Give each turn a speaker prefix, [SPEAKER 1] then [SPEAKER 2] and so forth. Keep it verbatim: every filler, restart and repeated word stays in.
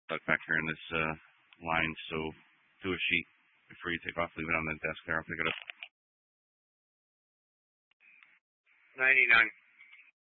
[SPEAKER 1] stuck back here in this uh, line, so do a sheet before you take off. Leave it on the desk there. I'll pick it up.
[SPEAKER 2] ninety-nine.